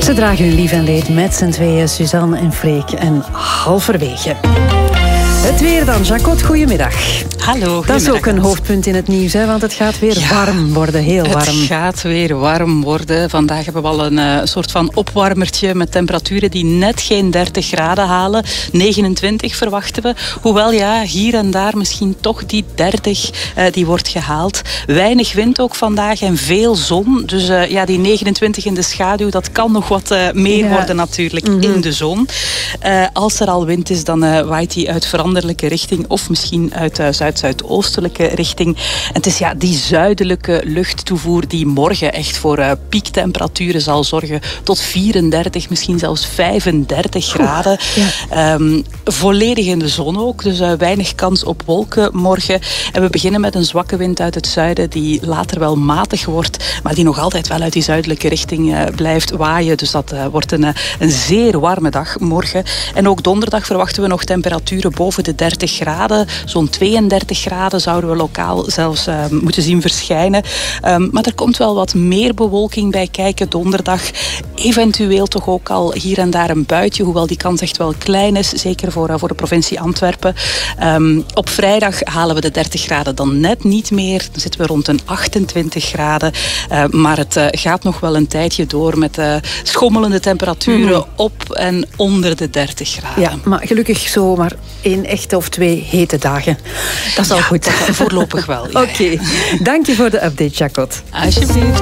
Ze dragen hun lief en leed met z'n tweeën, Suzanne en Freek. En halverwege. Het weer dan. Jacot, goedemiddag. Hallo, goedemiddag. Dat is ook een hoofdpunt in het nieuws, hè? Want het gaat weer warm worden, heel warm. Het gaat weer warm worden. Vandaag hebben we al een soort van opwarmertje met temperaturen die net geen 30 graden halen. 29 verwachten we. Hoewel, ja, hier en daar misschien toch die 30 die wordt gehaald. Weinig wind ook vandaag en veel zon. Dus ja, die 29 in de schaduw, dat kan nog wat meer worden natuurlijk in de zon. Als er al wind is, dan waait die uit veranderlijke richting of misschien uit zuid-zuidoostelijke richting. En het is ja die zuidelijke luchttoevoer die morgen echt voor piektemperaturen zal zorgen tot 34, misschien zelfs 35 graden. Ja. Volledig in de zon ook, dus weinig kans op wolken morgen. En we beginnen met een zwakke wind uit het zuiden die later wel matig wordt, maar die nog altijd wel uit die zuidelijke richting blijft waaien. Dus dat wordt een zeer warme dag morgen. En ook donderdag verwachten we nog temperaturen boven de 30 graden. Zo'n 32 graden zouden we lokaal zelfs moeten zien verschijnen. Maar er komt wel wat meer bewolking bij kijken donderdag. Eventueel toch ook al hier en daar een buitje, hoewel die kans echt wel klein is. Zeker voor de provincie Antwerpen. Op vrijdag halen we de 30 graden dan net niet meer. Dan zitten we rond een 28 graden. Maar het gaat nog wel een tijdje door met schommelende temperaturen op en onder de 30 graden. Ja, maar gelukkig zo maar 1 echte of 2 hete dagen. Dat is al goed. Voorlopig wel. Ja. Oké, dank je voor de update, Jacot. Alsjeblieft.